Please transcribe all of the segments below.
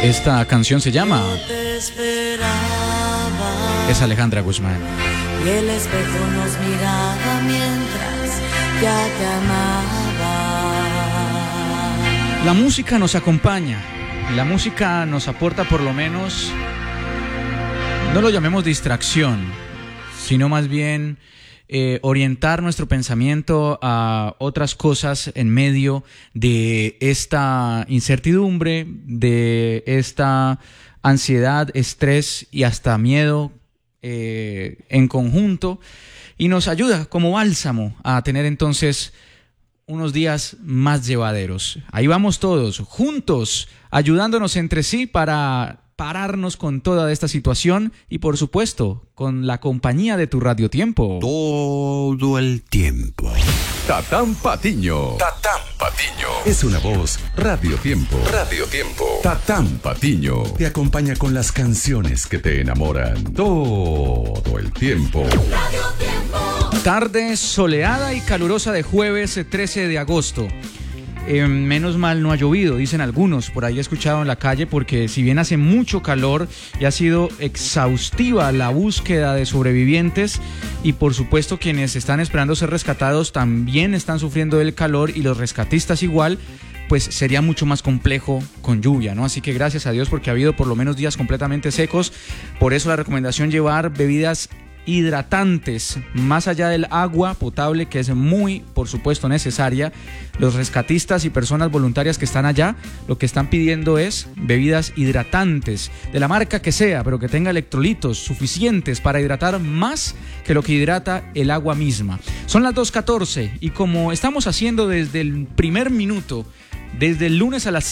Esta canción se llama Es Alejandra Guzmán. Y el espejo nos miraba mientras ya te amaba. La música nos acompaña, la música nos aporta por lo menos, no lo llamemos distracción, sino más bien orientar nuestro pensamiento a otras cosas en medio de esta incertidumbre, de esta ansiedad, estrés y hasta miedo en conjunto, y nos ayuda como bálsamo a tener entonces unos días más llevaderos. Ahí vamos todos, juntos, ayudándonos entre sí para pararnos con toda esta situación y, por supuesto, con la compañía de tu Radio Tiempo. Todo el tiempo. Tatán Patiño. Tatán Patiño. Es una voz Radio Tiempo. Radio Tiempo. Tatán Patiño. Te acompaña con las canciones que te enamoran todo el tiempo. Radio Tiempo. Tarde soleada y calurosa de jueves 13 de agosto. Menos mal no ha llovido, dicen algunos, por ahí he escuchado en la calle, porque si bien hace mucho calor y ha sido exhaustiva la búsqueda de sobrevivientes, y por supuesto quienes están esperando ser rescatados también están sufriendo del calor, y los rescatistas igual, pues sería mucho más complejo con lluvia, ¿no? Así que gracias a Dios, porque ha habido por lo menos días completamente secos. Por eso la recomendación: llevar bebidas hidratantes, más allá del agua potable, que es muy, por supuesto, necesaria. Los rescatistas y personas voluntarias que están allá, lo que están pidiendo es bebidas hidratantes, de la marca que sea, pero que tenga electrolitos suficientes para hidratar más que lo que hidrata el agua misma. Son las 2:14 y como estamos haciendo desde el primer minuto, desde el lunes a las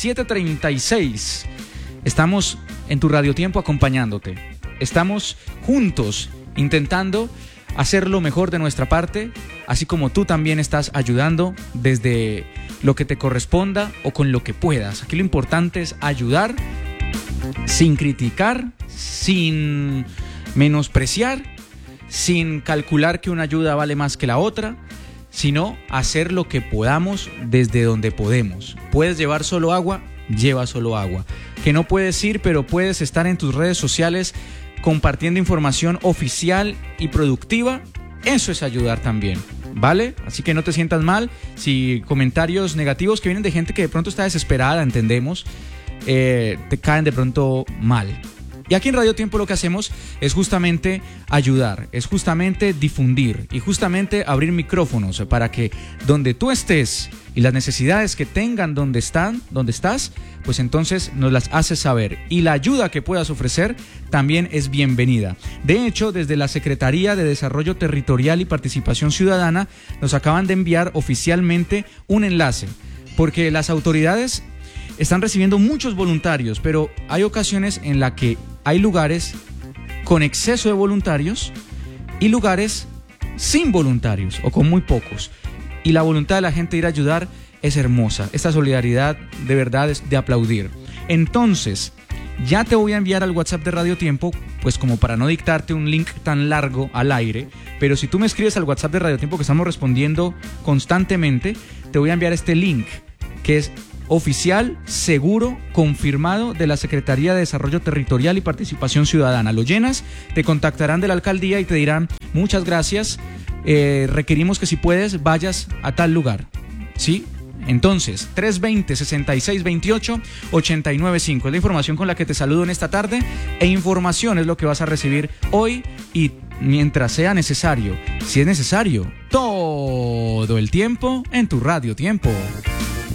7:36, estamos en tu Radio Tiempo acompañándote. Estamos juntos intentando hacer lo mejor de nuestra parte, así como tú también estás ayudando desde lo que te corresponda o con lo que puedas. Aquí lo importante es ayudar sin criticar, sin menospreciar, sin calcular que una ayuda vale más que la otra, sino hacer lo que podamos desde donde podemos. ¿Puedes llevar solo agua? Lleva solo agua. Que no puedes ir, pero puedes estar en tus redes sociales compartiendo información oficial y productiva. Eso es ayudar también, ¿vale? Así que no te sientas mal si comentarios negativos que vienen de gente que de pronto está desesperada, entendemos, te caen de pronto mal. Y aquí en Radio Tiempo lo que hacemos es justamente ayudar, es justamente difundir y justamente abrir micrófonos para que donde tú estés y las necesidades que tengan donde estás, pues entonces nos las haces saber. Y la ayuda que puedas ofrecer también es bienvenida. De hecho, desde la Secretaría de Desarrollo Territorial y Participación Ciudadana nos acaban de enviar oficialmente un enlace, porque las autoridades están recibiendo muchos voluntarios, pero hay ocasiones en las que hay lugares con exceso de voluntarios y lugares sin voluntarios o con muy pocos. Y la voluntad de la gente de ir a ayudar es hermosa. Esta solidaridad de verdad es de aplaudir. Entonces, ya te voy a enviar al WhatsApp de Radio Tiempo, pues como para no dictarte un link tan largo al aire, pero si tú me escribes al WhatsApp de Radio Tiempo, que estamos respondiendo constantemente, te voy a enviar este link, que es oficial, seguro, confirmado de la Secretaría de Desarrollo Territorial y Participación Ciudadana. Lo llenas, te contactarán de la alcaldía y te dirán: muchas gracias, requerimos que si puedes vayas a tal lugar, ¿sí? Entonces, 320-6628-895 es la información con la que te saludo en esta tarde, e información es lo que vas a recibir hoy y mientras sea necesario, si es necesario, todo el tiempo en tu Radio Tiempo.